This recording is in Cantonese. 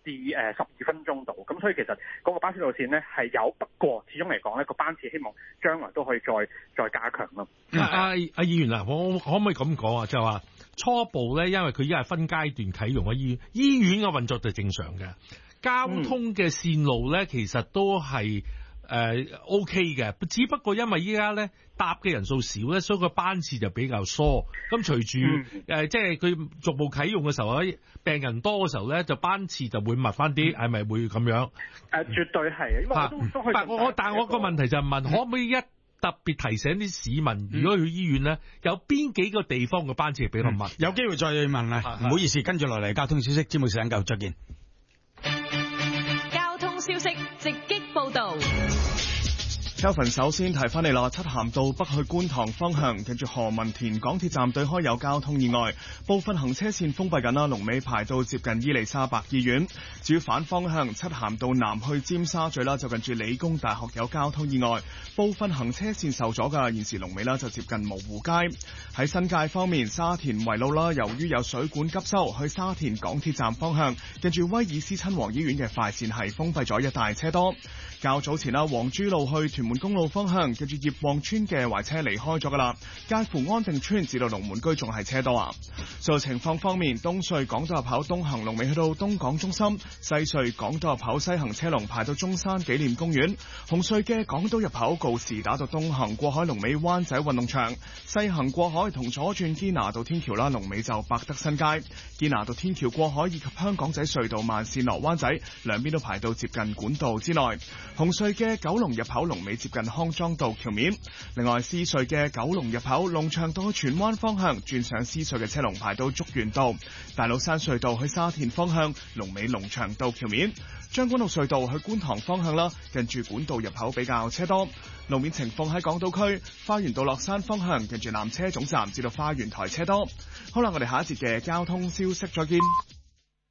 至12分鐘度，咁所以其實嗰個巴士路線呢係有，不過始終嚟講呢個班次希望將來都可以再加強咯。 阿議員啊，我可唔可以咁講啊？就係話初步咧，因為佢依家係分階段啟用嘅醫院嘅運作就正常嘅，交通嘅線路咧其實都係OK 嘅，只不過因為依家咧搭嘅人數少咧，所以個班次就比較疏。咁隨住即係佢逐步啟用嘅時候，病人多嘅時候咧，就班次就會密翻啲，係咪會咁樣？ 絕對係，因為都可以。 但我個問題就係問，可唔可以特別提醒啲市民，如果去醫院咧，有邊幾個地方嘅班次係比較密？ 有機會再問啊！唔好意思，跟住落嚟交通消息，節目時間夠，再見。 交通消息直擊報道。 Kelvin 首先提翻你啦，漆咸道北去觀塘方向，近住何文田港鐵站對開有交通意外，部分行車線封閉緊啦，龍尾排到接近伊利沙伯醫院。至於反方向漆咸道南去尖沙咀啦，就近住理工大學有交通意外，部分行車線受阻㗎，現時龍尾啦就接近蕪湖街。喺新界方面，沙田圍路啦，由於有水管急修，去沙田港鐵站方向，近住威爾斯親王醫院嘅快線係封閉咗，一帶車多。較早前啦，黃珠路去屯門公路方向，近住葉旺村嘅壞車離開咗噶啦，介乎安定村至到龍門居仲係車多啊。隧道情況方面，東隧港島入口東行龍尾去到東港中心，西隧港島入口西行車龍排到中山紀念公園，紅隧嘅港島入口告士打道東行過海龍尾灣仔運動場，西行過海同左轉堅拿道天橋啦，龍尾就百德新街，堅拿道天橋過海以及香港仔隧道慢線落灣仔兩邊都排到接近管道之內。紅隧嘅九龍入口龍尾接近康莊道橋面，另外獅隧嘅九龍入口龍翔道去荃灣方向轉上獅隧嘅車龍排到竹園道，大老山隧道去沙田方向龍尾龍翔道橋面，將軍澳隧道去觀塘方向啦，近住管道入口比較車多。路面情況喺港島區花園道落山方向近住纜車總站至到花園台車多。好啦，我哋下一節嘅交通消息再見。